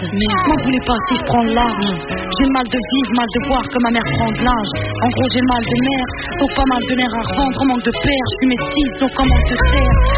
M'en voulez pas si je prends de large. J'ai le mal de vivre, mal de voir que ma mère prend de l'âge. En gros j'ai le mal de mer, donc pas mal de nerfs à revendre. En manque de père, je suis métisse, donc comment te sert?